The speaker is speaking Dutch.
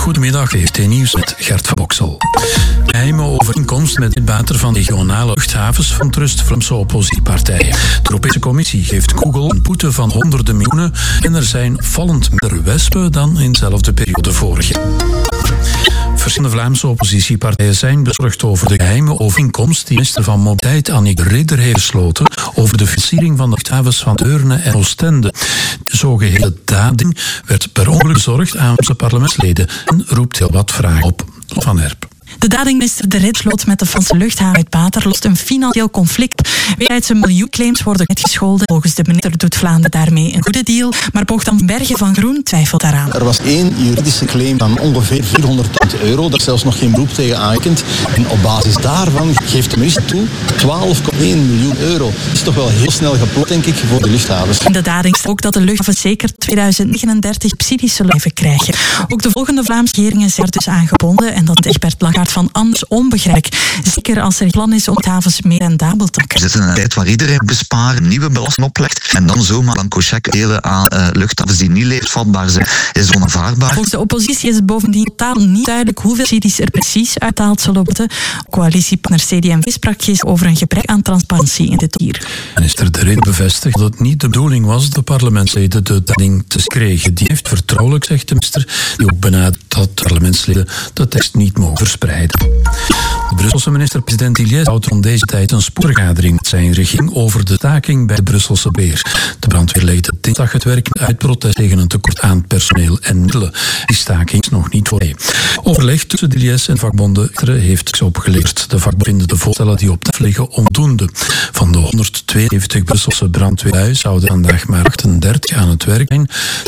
Goedemiddag, VRT Nieuws met Gert van Boksel. Geheime overeenkomst met het bater van regionale luchthavens van Trust Vlaamse oppositiepartijen. De Europese Commissie geeft Google een boete van honderden miljoenen en er zijn vallend minder wespen dan in dezelfde periode vorig jaar. Verschillende Vlaamse oppositiepartijen zijn bezorgd over de geheime overeenkomst die minister van Mobiliteit Annick de Ridder heeft gesloten over de financiering van de luchthavens van Deurne en Oostende. De zogehele dading werd per ongeluk bezorgd aan onze parlementsleden en roept heel wat vragen op. Van Herp. De dadingminister De Ridder sloot met de Franse luchthaven uit Bater lost een financieel conflict. Wereldwijd zijn miljoenclaims worden uitgescholden. Volgens de minister doet Vlaanderen daarmee een goede deal, maar Bogdan Bergen van Groen twijfelt daaraan. Er was één juridische claim van ongeveer €400.000. Daar is zelfs nog geen beroep tegen aangekend. En op basis daarvan geeft de minister toe €12,1 miljoen. Dat is toch wel heel snel geplot, denk ik, voor de luchthavens. In de dading staat ook dat de luchthavens zeker 2039 subsidies zullen blijven krijgen. Ook de volgende Vlaamse regeringen zijn er dus aangebonden en dat is Egbert Lagarde van anders onbegrijpelijk. Zeker als er plan is om havens meer rendabel te maken. We zitten in een tijd waar iedereen besparen, nieuwe belasting oplegt en dan zomaar blanco cheque delen aan luchthavens die niet levensvatbaar zijn, is onaanvaardbaar. Volgens de oppositie is het bovendien totaal niet duidelijk hoeveel subsidies er precies uitgehaald zullen worden. Coalitiepartner CD&V sprak gisteren over een gebrek aan transparantie in dit hier. Minister De Ridder bevestigt dat het niet de bedoeling was dat de parlementsleden de dading te kregen. Die heeft vertrouwelijk, zegt de minister, die ook benadrukt dat parlementsleden de tekst niet mogen verspreiden. De Brusselse minister-president Iliès houdt rond deze tijd een spoorvergadering met zijn regering over de staking bij de Brusselse Beer. De brandweer legde dinsdag het werk uit protest tegen een tekort aan personeel en middelen. Die staking is nog niet voorbij. Overleg tussen de Iliès en vakbonden heeft opgeleverd. De vakbonden vinden de voorstellen die op tafel liggen onvoldoende. Van de 172 Brusselse brandweerlui zouden vandaag maar 38 aan het werk zijn.